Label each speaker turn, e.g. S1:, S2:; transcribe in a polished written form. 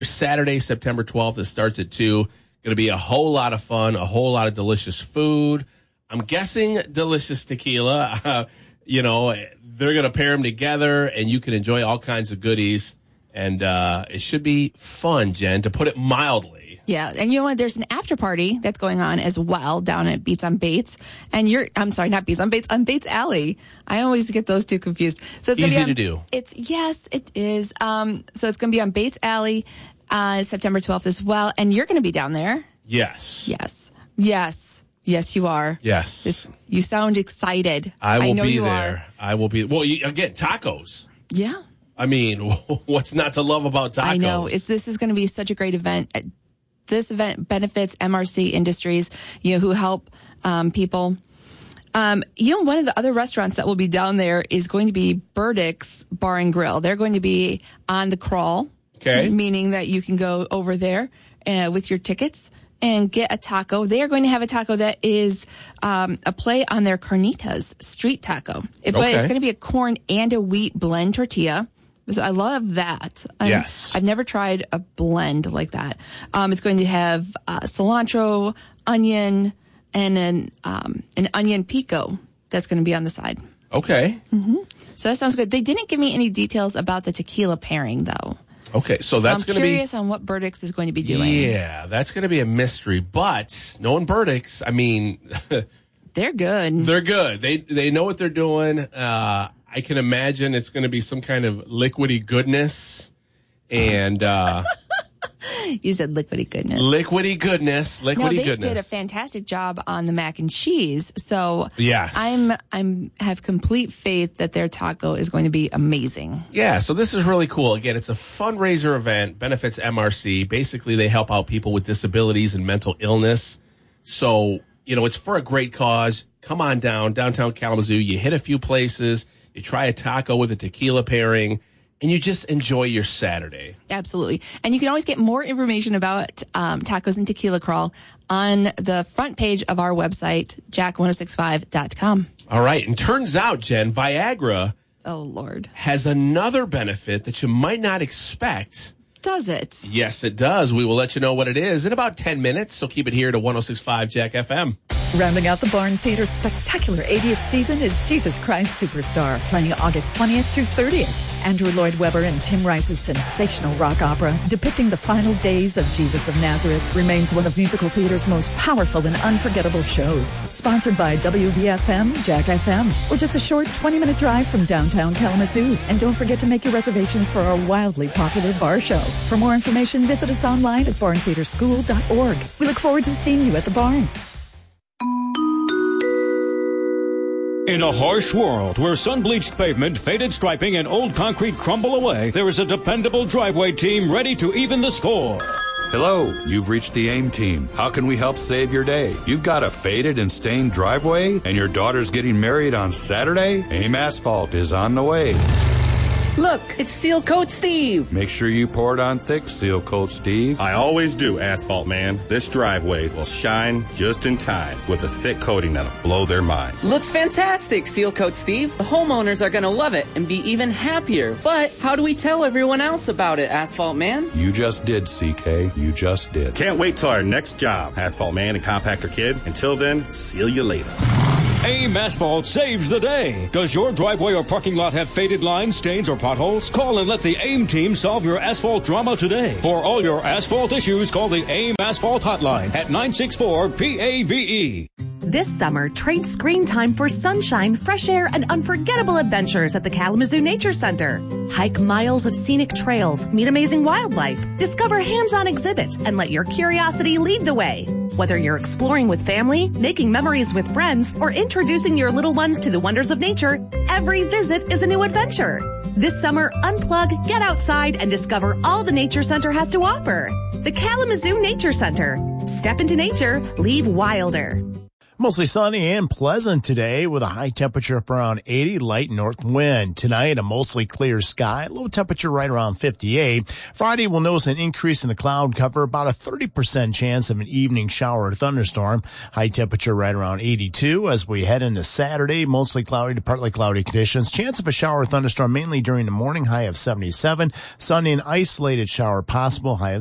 S1: Saturday, September 12th. It starts at 2. Going to be a whole lot of fun, a whole lot of delicious food. I'm guessing delicious tequila. They're going to pair them together, and you can enjoy all kinds of goodies. And it should be fun, Jen, to put it mildly.
S2: Yeah, and you know what? There's an after party that's going on as well down at Beats on Bates. And not Beats on Bates, on Bates Alley. I always get those two confused. So it's
S1: easy to do.
S2: Yes, it is. So it's going to be on Bates Alley September 12th as well. And you're going to be down there.
S1: Yes.
S2: Yes, you are.
S1: Yes.
S2: You sound excited.
S1: I will
S2: know
S1: be
S2: you
S1: there.
S2: Are.
S1: I will be. Well, again, tacos.
S2: Yeah.
S1: I mean, what's not to love about tacos?
S2: I know. This is going to be such a great event. This event benefits MRC Industries, who help people. One of the other restaurants that will be down there is going to be Burdick's Bar and Grill. They're going to be on the crawl.
S1: Okay.
S2: Meaning that you can go over there with your tickets and get a taco. They are going to have a taco that is a play on their carnitas street taco. But it's going to be a corn and a wheat blend tortilla. So I love that.
S1: Yes.
S2: I've never tried a blend like that. It's going to have cilantro, onion, and an onion pico that's going to be on the side.
S1: Okay.
S2: Mm-hmm. So that sounds good. They didn't give me any details about the tequila pairing, though.
S1: Okay, so that's going to be...
S2: I'm curious on what Burdick's is going to be doing.
S1: Yeah, that's going to be a mystery. But knowing Burdick's, I mean...
S2: They're good.
S1: They're good. They know what they're doing. I can imagine it's going to be some kind of liquidy goodness. And...
S2: You said liquidy goodness.
S1: Liquidy goodness. They
S2: did a fantastic job on the mac and cheese. So
S1: yes.
S2: I'm have complete faith that their taco is going to be amazing.
S1: Yeah, so this is really cool. Again, it's a fundraiser event, benefits MRC. Basically, they help out people with disabilities and mental illness. So, it's for a great cause. Come on downtown Kalamazoo. You hit a few places. You try a taco with a tequila pairing. And you just enjoy your Saturday.
S2: Absolutely. And you can always get more information about Tacos and Tequila Crawl on the front page of our website, jack1065.com.
S1: All right. And turns out, Jen, Viagra has another benefit that you might not expect.
S2: Does it?
S1: Yes, it does. We will let you know what it is in about 10 minutes, so keep it here to 106.5 Jack FM.
S3: Rounding out the Barn Theater's spectacular 80th season is Jesus Christ Superstar, playing August 20th through 30th. Andrew Lloyd Webber and Tim Rice's sensational rock opera, depicting the final days of Jesus of Nazareth, remains one of musical theater's most powerful and unforgettable shows. Sponsored by WVFM, Jack FM, or just a short 20-minute drive from downtown Kalamazoo. And don't forget to make your reservations for our wildly popular bar show. For more information, visit us online at barntheaterschool.org. We look forward to seeing you at the barn.
S4: In a harsh world where sun-bleached pavement, faded striping, and old concrete crumble away, there is a dependable driveway team ready to even the score.
S5: Hello, you've reached the AIM team. How can we help save your day? You've got a faded and stained driveway, and your daughter's getting married on Saturday? AIM Asphalt is on the way.
S6: Look, it's Seal Coat Steve.
S5: Make sure you pour it on thick, Seal Coat Steve.
S7: I always do, Asphalt Man. This driveway will shine just in time with a thick coating that'll blow their mind.
S6: Looks fantastic, Seal Coat Steve. The homeowners are going to love it and be even happier. But how do we tell everyone else about it, Asphalt Man?
S5: You just did, CK. You just did.
S7: Can't wait till our next job, Asphalt Man and Compactor Kid. Until then, seal you later.
S4: AIM Asphalt saves the day. Does your driveway or parking lot have faded lines, stains, or potholes? Call and let the AIM team solve your asphalt drama today. For all your asphalt issues, call the AIM Asphalt hotline at 964-PAVE.
S8: This summer, trade screen time for sunshine, fresh air, and unforgettable adventures at the Kalamazoo Nature Center. Hike miles of scenic trails, meet amazing wildlife, discover hands-on exhibits, and let your curiosity lead the way. Whether you're exploring with family, making memories with friends, or introducing your little ones to the wonders of nature, every visit is a new adventure. This summer, unplug, get outside, and discover all the Nature Center has to offer. The Kalamazoo Nature Center. Step into nature, leave wilder.
S9: Mostly sunny and pleasant today with a high temperature up around 80, light north wind. Tonight, a mostly clear sky, low temperature right around 58. Friday, we'll notice an increase in the cloud cover, about a 30% chance of an evening shower or thunderstorm. High temperature right around 82. As we head into Saturday, mostly cloudy to partly cloudy conditions. Chance of a shower or thunderstorm mainly during the morning, high of 77. Sunday, an isolated shower possible, high of